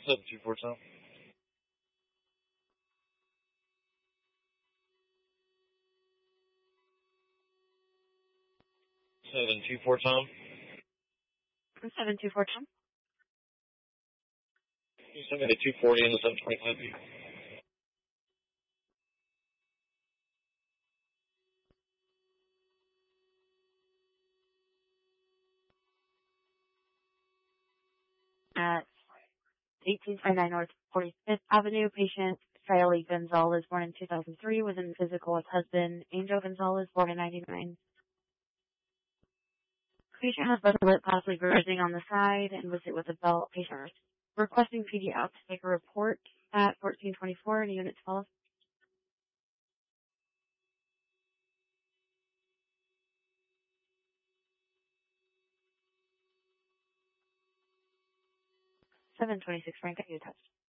724 Tom. 724 Tom. 724 Tom. You send me the 240 and the 725 feet. At 1859 North 45th Avenue, patient Shiley Gonzalez, born in 2003, was in physical with husband Angel Gonzalez, born in 99. Patient has left lip possibly bruising on the side and was hit with a belt. Patient requesting PD out to take a report at 1424 in Unit 12. 726 Frank, you touched.